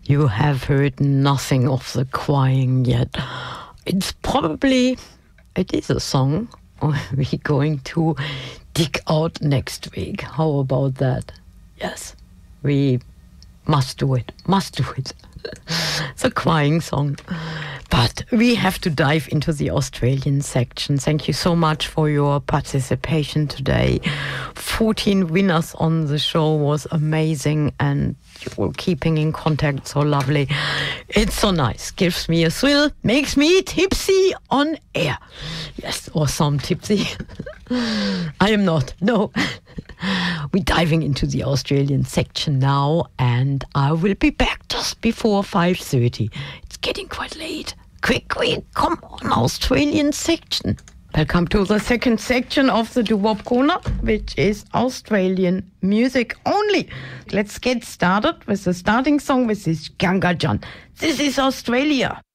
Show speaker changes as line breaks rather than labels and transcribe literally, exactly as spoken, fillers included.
you have heard nothing of the Crying yet. It's probably, it is a song we're going to dig out next week. How about that? Yes, we must do it, must do it. The Crying song. But we have to dive into the Australian section. Thank you so much for your participation today. fourteen winners on the show was amazing, and you were keeping in contact so lovely. It's so nice. Gives me a thrill. Makes me tipsy on air. Yes, or some tipsy. I am not. No. We're diving into the Australian section now, and I will be back just before five thirty. It's getting quite late. Quick, quick, come on, Australian section. Welcome to the second section of the Doo-Wop Corner, which is Australian music only. Let's get started with the starting song, which is Ganga Jan. This is Australia.